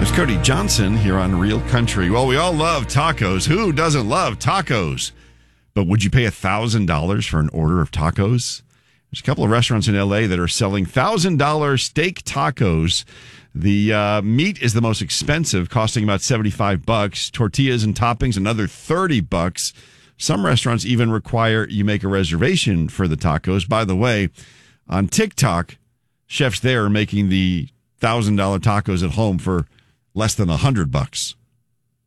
Here's Cody Johnson here on Real Country. Well, we all love tacos. Who doesn't love tacos? But would you pay $1,000 for an order of tacos? There's a couple of restaurants in L.A. that are selling $1,000 steak tacos. The meat is the most expensive, costing about $75. Tortillas and toppings, another $30. Some restaurants even require you make a reservation for the tacos. By the way, on TikTok, chefs there are making the $1,000 tacos at home for less than $100.